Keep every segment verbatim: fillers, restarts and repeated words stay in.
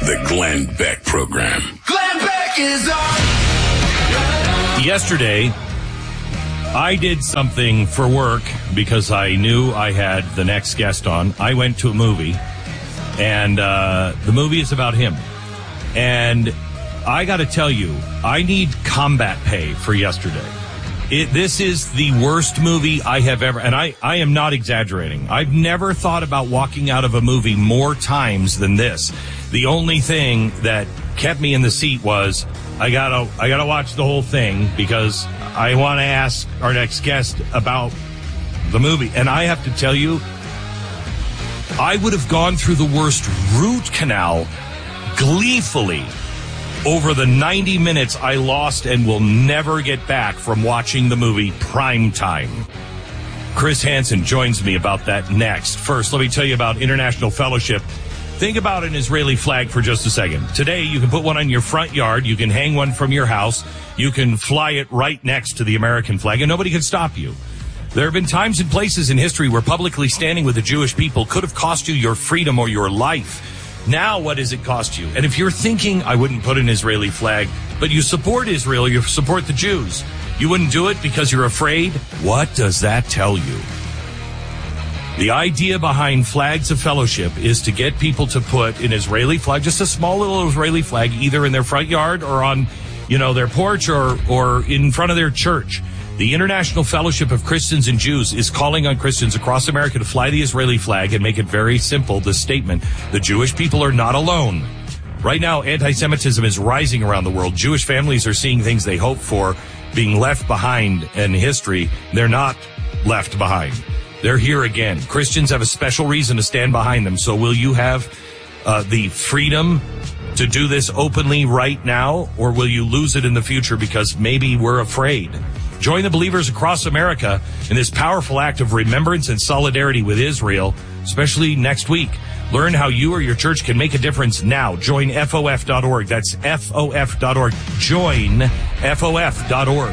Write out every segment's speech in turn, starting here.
The Glenn Beck Program. Glenn Beck is on. Yesterday, I did something for work because I knew I had the next guest on. I went to a movie, and uh, the movie is about him. And I got to tell you, I need combat pay for yesterday. It, this is the worst movie I have ever, and I, I am not exaggerating. I've never thought about walking out of a movie more times than this. The only thing that kept me in the seat was I gotta, I gotta watch the whole thing because I want to ask our next guest about the movie. And I have to tell you, I would have gone through the worst root canal gleefully over the ninety minutes I lost and will never get back from watching the movie Primetime. Chris Hansen joins me about that next. First, let me tell you about International Fellowship. Think about an Israeli flag for just a second. Today, you can put one on your front yard. You can hang one from your house. You can fly it right next to the American flag, and nobody can stop you. There have been times and places in history where publicly standing with the Jewish people could have cost you your freedom or your life. Now, what does it cost you? And if you're thinking, I wouldn't put an Israeli flag, but you support Israel, you support the Jews, you wouldn't do it because you're afraid? What does that tell you? The idea behind Flags of Fellowship is to get people to put an Israeli flag, just a small little Israeli flag, either in their front yard or on, you know, their porch or, or in front of their church. The International Fellowship of Christians and Jews is calling on Christians across America to fly the Israeli flag and make it very simple, the statement, the Jewish people are not alone. Right now, anti-Semitism is rising around the world. Jewish families are seeing things they hoped for being left behind in history. They're not left behind. They're here again. Christians have a special reason to stand behind them. So will you have uh, the freedom to do this openly right now, or will you lose it in the future because maybe we're afraid? Join the believers across America in this powerful act of remembrance and solidarity with Israel, especially next week. Learn how you or your church can make a difference now. Join F O F dot org. That's F O F dot org. Join F O F dot org.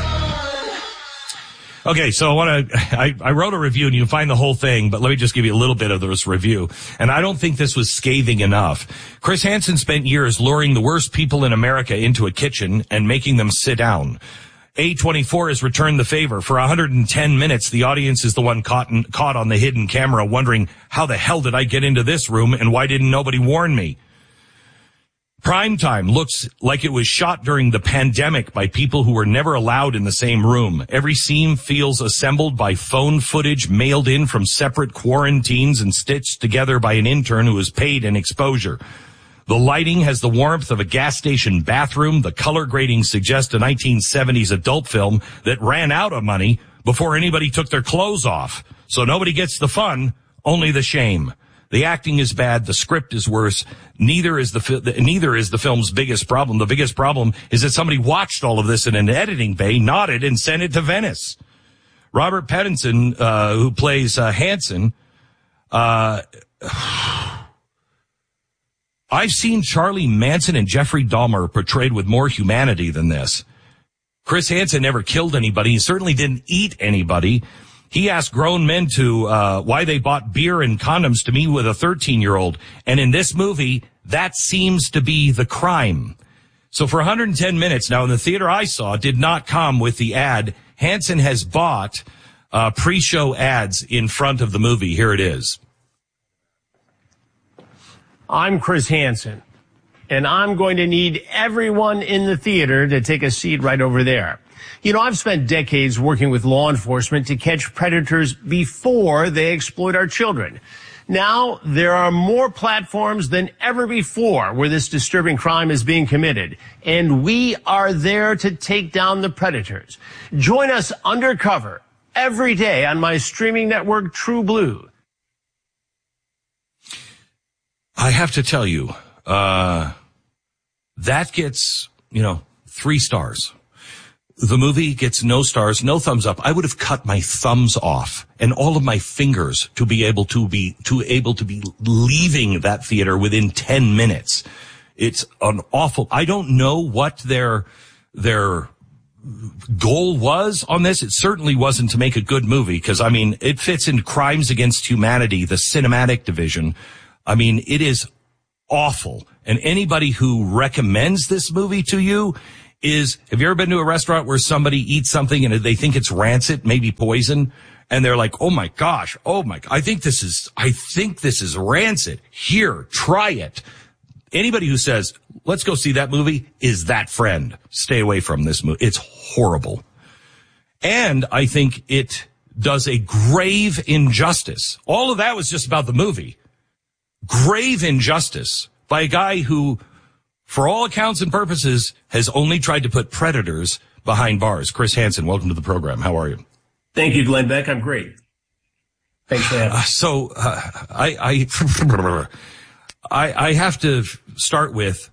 Okay, so I want to, I, I wrote a review and you can find the whole thing, but let me just give you a little bit of this review. And I don't think this was scathing enough. Chris Hansen spent years luring the worst people in America into a kitchen and making them sit down. A twenty-four has returned the favor. For one hundred ten minutes, the audience is the one caught, in, caught on the hidden camera wondering, how the hell did I get into this room and why didn't nobody warn me? Primetime looks like it was shot during the pandemic by people who were never allowed in the same room. Every scene feels assembled by phone footage mailed in from separate quarantines and stitched together by an intern who was paid in exposure. The lighting has the warmth of a gas station bathroom. The color grading suggests a nineteen seventies adult film that ran out of money before anybody took their clothes off. So nobody gets the fun, only the shame. The acting is bad. The script is worse. Neither is the neither is the film's biggest problem. The biggest problem is that somebody watched all of this in an editing bay, nodded, and sent it to Venice. Robert Pattinson, uh, who plays uh, Hansen, uh, I've seen Charlie Manson and Jeffrey Dahmer portrayed with more humanity than this. Chris Hansen never killed anybody. He certainly didn't eat anybody. He asked grown men to, uh, why they bought beer and condoms to meet with a thirteen-year-old. And in this movie, that seems to be the crime. So for one hundred ten minutes, now in the theater I saw, did not come with the ad. Hansen has bought, uh, pre-show ads in front of the movie. Here it is. I'm Chris Hansen, and I'm going to need everyone in the theater to take a seat right over there. You know, I've spent decades working with law enforcement to catch predators before they exploit our children. Now, there are more platforms than ever before where this disturbing crime is being committed, and we are there to take down the predators. Join us undercover every day on my streaming network, True Blue. I have to tell you, uh, that gets, you know, three stars. The movie gets no stars, no thumbs up. I would have cut my thumbs off and all of my fingers to be able to be, to able to be leaving that theater within ten minutes. It's an awful, I don't know what their, their goal was on this. It certainly wasn't to make a good movie because, I mean, it fits in Crimes Against Humanity, the cinematic division. I mean, it is awful. And anybody who recommends this movie to you is, have you ever been to a restaurant where somebody eats something and they think it's rancid, maybe poison, and they're like, oh my gosh, oh my, I think this is, I think this is rancid. Here, try it. Anybody who says, let's go see that movie is that friend. Stay away from this movie. It's horrible. And I think it does a grave injustice. All of that was just about the movie. Grave injustice by a guy who, for all accounts and purposes, has only tried to put predators behind bars. Chris Hansen, welcome to the program. How are you? Thank you, Glenn Beck. I'm great. Thanks for having me. Uh, so, uh, I, I, I, I have to start with,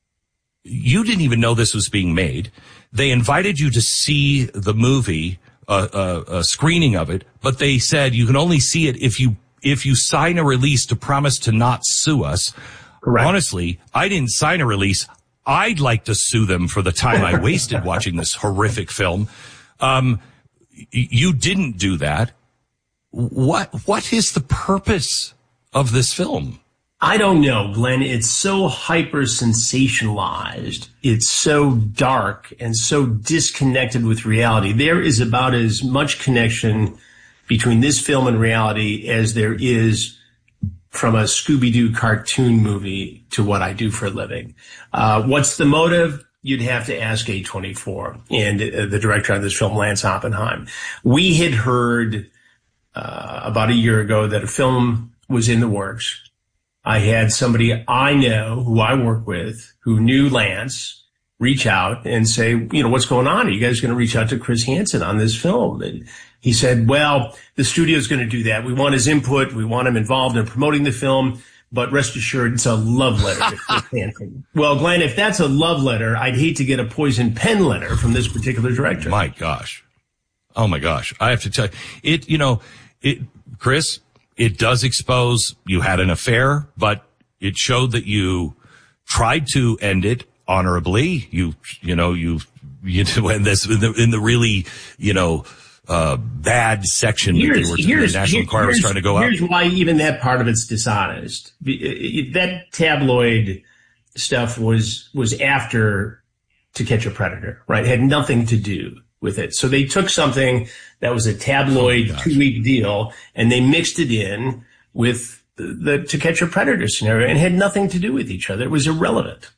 you didn't even know this was being made. They invited you to see the movie, uh, uh, a screening of it, but they said you can only see it if you, if you sign a release to promise to not sue us. Correct. Honestly, I didn't sign a release. I'd like to sue them for the time I wasted watching this horrific film. Um, you didn't do that. What, what is the purpose of this film? I don't know, Glenn. It's so hyper sensationalized. It's so dark and so disconnected with reality. There is about as much connection between this film and reality as there is from a Scooby-Doo cartoon movie to what I do for a living. Uh, what's the motive? You'd have to ask A twenty-four and uh, the director of this film, Lance Oppenheim. We had heard uh, about a year ago that a film was in the works. I had somebody I know who I work with who knew Lance reach out and say, you know, what's going on? Are you guys going to reach out to Chris Hansen on this film? And he said, well, the studio's going to do that. We want his input. We want him involved in promoting the film. But rest assured, it's a love letter to Chris Hansen. Well, Glenn, if that's a love letter, I'd hate to get a poison pen letter from this particular director. My gosh. Oh, my gosh. I have to tell you, it, you know, it, Chris, it does expose you had an affair, but it showed that you tried to end it honorably. You, you know, you, you know, in this, in the, in the really, you know, uh, bad section that they were, the National Enquirer was trying to go out. Here's why even that part of it's dishonest. That tabloid stuff was, was after To Catch a Predator, right? It had nothing to do with it. So they took something that was a tabloid oh two-week deal and they mixed it in with the, the To Catch a Predator scenario and had nothing to do with each other. It was irrelevant.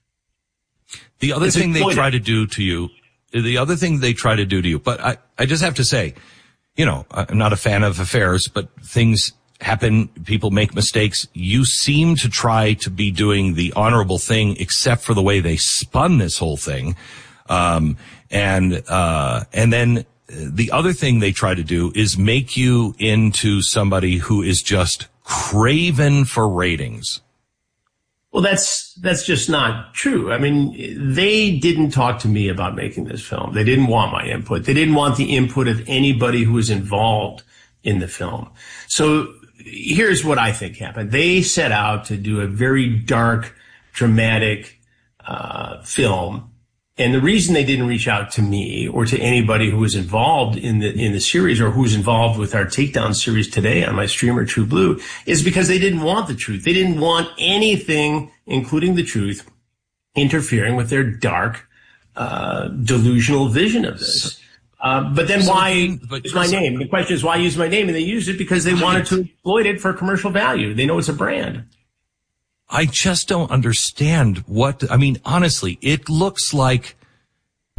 The other it's thing they try to do to you, the other thing they try to do to you, but I, I just have to say, you know, I'm not a fan of affairs, but things happen. People make mistakes. You seem to try to be doing the honorable thing, except for the way they spun this whole thing. Um, and, uh, and then the other thing they try to do is make you into somebody who is just craven for ratings. Well, that's, that's just not true. I mean, they didn't talk to me about making this film. They didn't want my input. They didn't want the input of anybody who was involved in the film. So here's what I think happened. They set out to do a very dark, dramatic, uh, film. And the reason they didn't reach out to me or to anybody who was involved in the in the series or who's involved with our Takedown series today on my streamer True Blue is because they didn't want the truth. They didn't want anything, including the truth, interfering with their dark, uh, delusional vision of this. Uh, but then so, why but use my name? The question is why use my name? And they used it because they wanted to exploit it for commercial value. They know it's a brand. I just don't understand what, I mean, honestly, it looks like